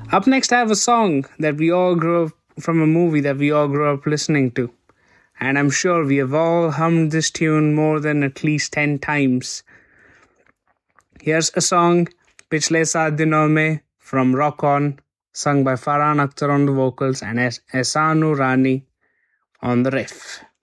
Up next, I have a song that we all grew up from a movie that we all grew up listening to. And I'm sure we have all hummed this tune more than at least 10 times. Here's a song, Pichle Saat Dinon Mein, from Rock On, sung by Farhan Akhtar on the vocals and Ehsaan Rani on the riff.